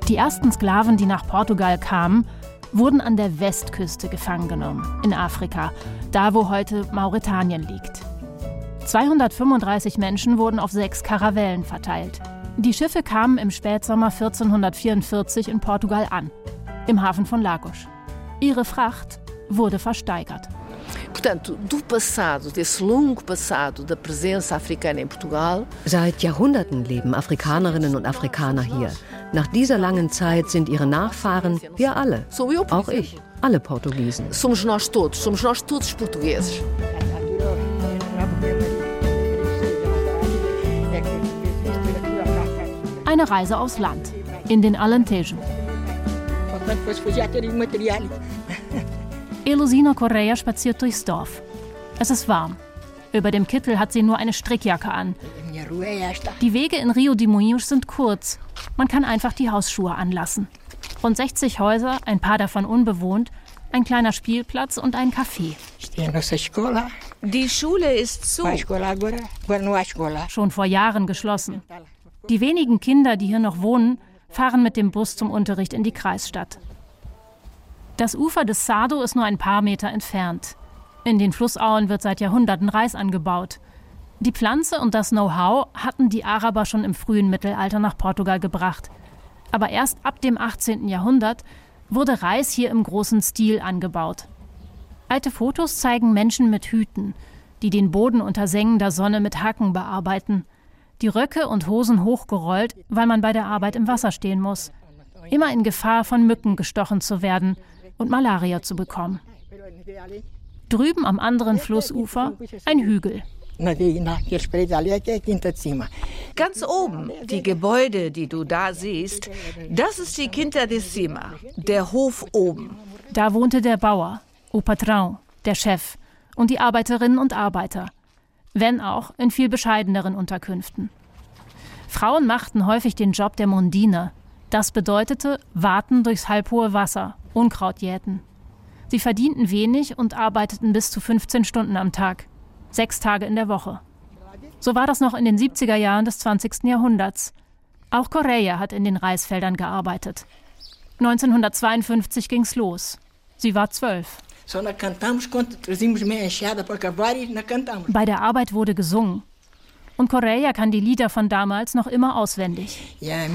Die ersten Sklaven, die nach Portugal kamen, wurden an der Westküste gefangen genommen, in Afrika, da wo heute Mauretanien liegt. 235 Menschen wurden auf 6 Karavellen verteilt. Die Schiffe kamen im Spätsommer 1444 in Portugal an, im Hafen von Lagos. Ihre Fracht wurde versteigert. Portanto, do passado, desse longo passado da presença africana em Portugal. Seit Jahrhunderten leben Afrikanerinnen und Afrikaner hier. Nach dieser langen Zeit sind ihre Nachfahren wir alle, auch ich, alle Portugiesen. Somos nós todos os portugueses. Eine Reise aufs Land, in den Alentejo. Elusina Correia spaziert durchs Dorf. Es ist warm. Über dem Kittel hat sie nur eine Strickjacke an. Die Wege in Rio de Moinhos sind kurz. Man kann einfach die Hausschuhe anlassen. Rund 60 Häuser, ein paar davon unbewohnt, ein kleiner Spielplatz und ein Café. Die Schule ist zu. Schon vor Jahren geschlossen. Die wenigen Kinder, die hier noch wohnen, fahren mit dem Bus zum Unterricht in die Kreisstadt. Das Ufer des Sado ist nur ein paar Meter entfernt. In den Flussauen wird seit Jahrhunderten Reis angebaut. Die Pflanze und das Know-how hatten die Araber schon im frühen Mittelalter nach Portugal gebracht. Aber erst ab dem 18. Jahrhundert wurde Reis hier im großen Stil angebaut. Alte Fotos zeigen Menschen mit Hüten, die den Boden unter sengender Sonne mit Hacken bearbeiten. Die Röcke und Hosen hochgerollt, weil man bei der Arbeit im Wasser stehen muss. Immer in Gefahr, von Mücken gestochen zu werden und Malaria zu bekommen. Drüben am anderen Flussufer ein Hügel. Ganz oben, die Gebäude, die du da siehst, das ist die Quinta de Cima, der Hof oben. Da wohnte der Bauer, o Patrão, der Chef, und die Arbeiterinnen und Arbeiter, wenn auch in viel bescheideneren Unterkünften. Frauen machten häufig den Job der Mundine. Das bedeutete Warten durchs halbhohe Wasser, Unkraut jäten. Sie verdienten wenig und arbeiteten bis zu 15 Stunden am Tag, 6 Tage in der Woche. So war das noch in den 70er Jahren des 20. Jahrhunderts. Auch Correia hat in den Reisfeldern gearbeitet. 1952 ging's los. Sie war 12. Bei der Arbeit wurde gesungen. Und Correia kann die Lieder von damals noch immer auswendig.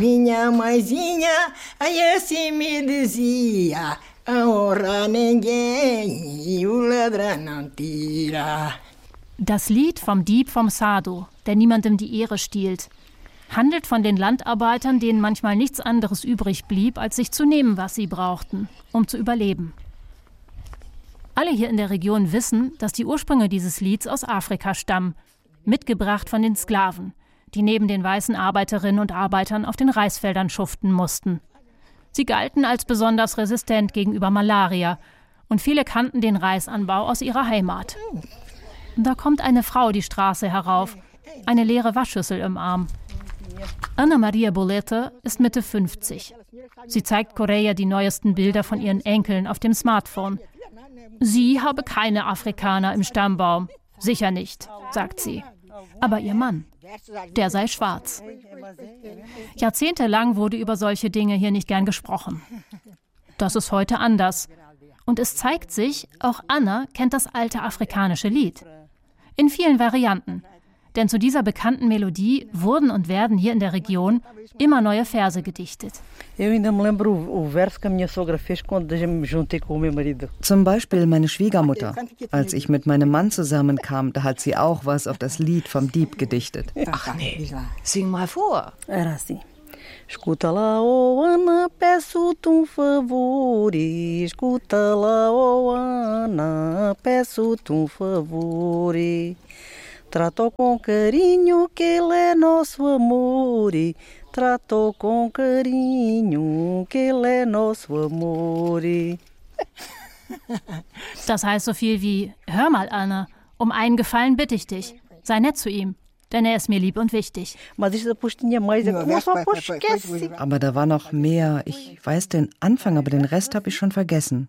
Das Lied vom Dieb vom Sado, der niemandem die Ehre stiehlt, handelt von den Landarbeitern, denen manchmal nichts anderes übrig blieb, als sich zu nehmen, was sie brauchten, um zu überleben. Alle hier in der Region wissen, dass die Ursprünge dieses Lieds aus Afrika stammen, mitgebracht von den Sklaven, die neben den weißen Arbeiterinnen und Arbeitern auf den Reisfeldern schuften mussten. Sie galten als besonders resistent gegenüber Malaria und viele kannten den Reisanbau aus ihrer Heimat. Da kommt eine Frau die Straße herauf, eine leere Waschschüssel im Arm. Ana Maria Bolete ist Mitte 50. Sie zeigt Correia die neuesten Bilder von ihren Enkeln auf dem Smartphone. Sie habe keine Afrikaner im Stammbaum. Sicher nicht, sagt sie. Aber ihr Mann, der sei schwarz. Jahrzehntelang wurde über solche Dinge hier nicht gern gesprochen. Das ist heute anders. Und es zeigt sich, auch Anna kennt das alte afrikanische Lied. In vielen Varianten. Denn zu dieser bekannten Melodie wurden und werden hier in der Region immer neue Verse gedichtet. Zum Beispiel meine Schwiegermutter. Als ich mit meinem Mann zusammenkam, da hat sie auch was auf das Lied vom Dieb gedichtet. Ach nee, sing mal vor. Escuta lá, oh Ana, peço-te favor. Escuta lá, oh Ana, peço-te favor. Trato com carinho que ele é nosso amor. Trato com carinho que ele é nosso amor. Das heißt so viel wie: Hör mal, Anna, um einen Gefallen bitte ich dich. Sei nett zu ihm, denn er ist mir lieb und wichtig. Aber da war noch mehr. Ich weiß den Anfang, aber den Rest habe ich schon vergessen.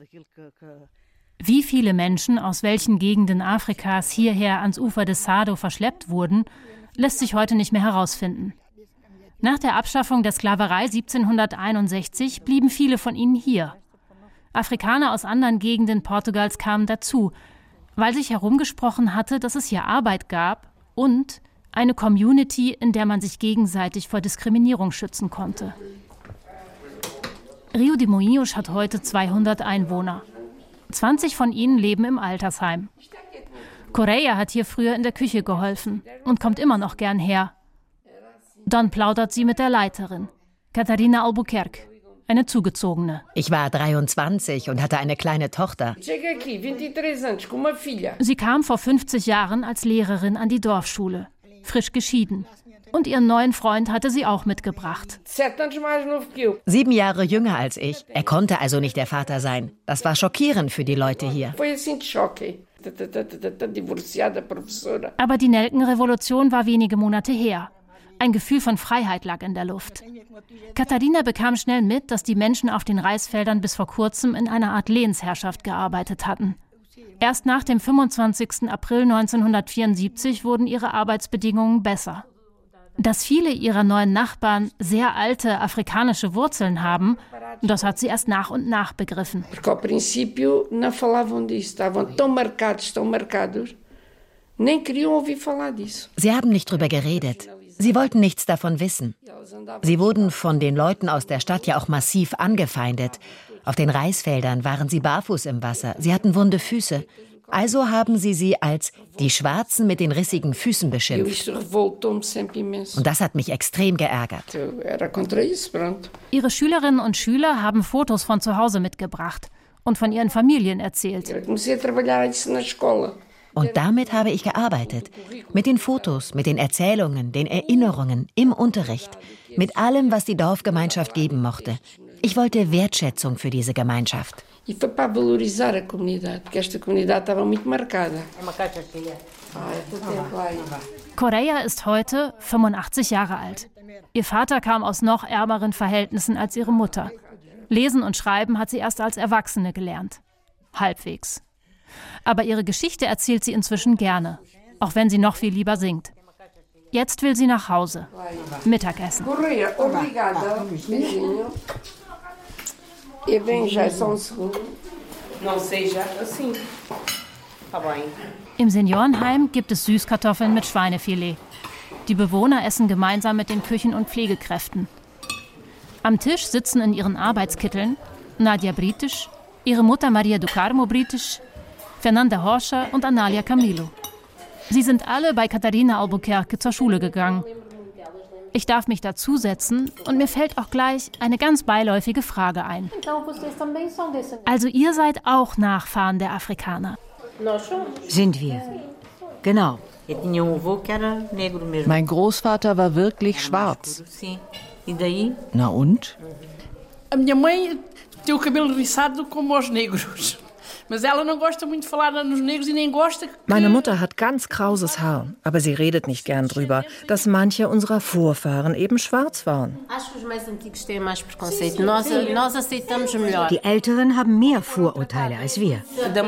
Wie viele Menschen aus welchen Gegenden Afrikas hierher ans Ufer des Sado verschleppt wurden, lässt sich heute nicht mehr herausfinden. Nach der Abschaffung der Sklaverei 1761 blieben viele von ihnen hier. Afrikaner aus anderen Gegenden Portugals kamen dazu, weil sich herumgesprochen hatte, dass es hier Arbeit gab und eine Community, in der man sich gegenseitig vor Diskriminierung schützen konnte. Rio de Moinhos hat heute 200 Einwohner. 20 von ihnen leben im Altersheim. Correia hat hier früher in der Küche geholfen und kommt immer noch gern her. Dann plaudert sie mit der Leiterin, Catarina Albuquerque, eine Zugezogene. Ich war 23 und hatte eine kleine Tochter. Sie kam vor 50 Jahren als Lehrerin an die Dorfschule, frisch geschieden. Und ihren neuen Freund hatte sie auch mitgebracht. 7 Jahre jünger als ich. Er konnte also nicht der Vater sein. Das war schockierend für die Leute hier. Aber die Nelkenrevolution war wenige Monate her. Ein Gefühl von Freiheit lag in der Luft. Catarina bekam schnell mit, dass die Menschen auf den Reisfeldern bis vor kurzem in einer Art Lehensherrschaft gearbeitet hatten. Erst nach dem 25. April 1974 wurden ihre Arbeitsbedingungen besser. Dass viele ihrer neuen Nachbarn sehr alte afrikanische Wurzeln haben, das hat sie erst nach und nach begriffen. Sie haben nicht drüber geredet. Sie wollten nichts davon wissen. Sie wurden von den Leuten aus der Stadt ja auch massiv angefeindet. Auf den Reisfeldern waren sie barfuß im Wasser. Sie hatten wunde Füße. Also haben sie als die Schwarzen mit den rissigen Füßen beschimpft. Und das hat mich extrem geärgert. Ihre Schülerinnen und Schüler haben Fotos von zu Hause mitgebracht und von ihren Familien erzählt. Und damit habe ich gearbeitet. Mit den Fotos, mit den Erzählungen, den Erinnerungen, im Unterricht. Mit allem, was die Dorfgemeinschaft geben mochte. Ich wollte Wertschätzung für diese Gemeinschaft. E foi para valorizar a comunidade, porque esta comunidade estava muito marcada. Correia ist heute 85 Jahre alt. Ihr Vater kam aus noch ärmeren Verhältnissen als ihre Mutter. Lesen und Schreiben hat sie erst als Erwachsene gelernt. Halbwegs. Aber ihre Geschichte erzählt sie inzwischen gerne, auch wenn sie noch viel lieber singt. Jetzt will sie nach Hause. Mittagessen. Correia, obrigada. Beijinho. Im Seniorenheim gibt es Süßkartoffeln mit Schweinefilet. Die Bewohner essen gemeinsam mit den Küchen- und Pflegekräften. Am Tisch sitzen in ihren Arbeitskitteln Nadia Britisch, ihre Mutter Maria do Carmo Britisch, Fernanda Horcher und Analia Camilo. Sie sind alle bei Catarina Albuquerque zur Schule gegangen. Ich darf mich dazusetzen und mir fällt auch gleich eine ganz beiläufige Frage ein. Also ihr seid auch Nachfahren der Afrikaner? Sind wir. Genau. Mein Großvater war wirklich schwarz. Na und? A minha mãe tem o cabelo riçado como os negros. Mas ela não gosta muito de falar nos negros e nem gosta. Meine Mutter hat ganz krauses Haar, aber sie redet nicht gern drüber, dass manche unserer Vorfahren eben schwarz waren. Die Älteren haben mehr Vorurteile als wir.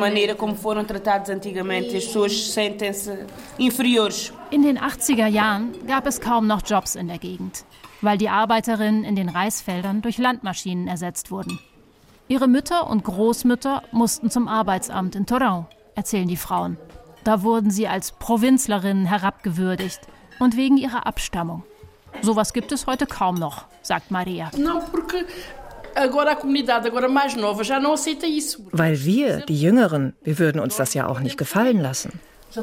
In den 80er Jahren gab es kaum noch Jobs in der Gegend, weil die Arbeiterinnen in den Reisfeldern durch Landmaschinen ersetzt wurden. Ihre Mütter und Großmütter mussten zum Arbeitsamt in Torrão, erzählen die Frauen. Da wurden sie als Provinzlerinnen herabgewürdigt und wegen ihrer Abstammung. Sowas gibt es heute kaum noch, sagt Maria. Weil wir, die Jüngeren, wir würden uns das ja auch nicht gefallen lassen.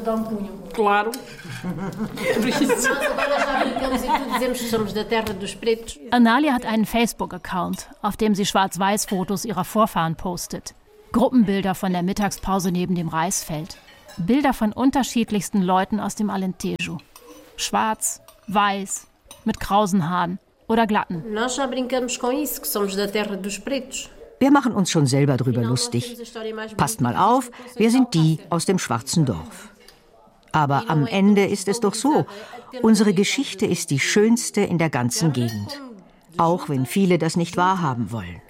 Analia hat einen Facebook-Account, auf dem sie Schwarz-Weiß-Fotos ihrer Vorfahren postet. Gruppenbilder von der Mittagspause neben dem Reisfeld. Bilder von unterschiedlichsten Leuten aus dem Alentejo. Schwarz, weiß, mit krausen Haaren oder glatten. Wir machen uns schon selber drüber lustig. Passt mal auf, wir sind die aus dem schwarzen Dorf. Aber am Ende ist es doch so, unsere Geschichte ist die schönste in der ganzen Gegend. Auch wenn viele das nicht wahrhaben wollen.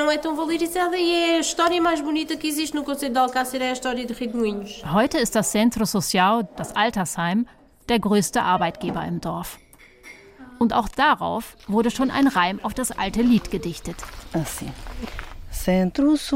Heute ist das Centro Social, das Altersheim, der größte Arbeitgeber im Dorf. Und auch darauf wurde schon ein Reim auf das alte Lied gedichtet.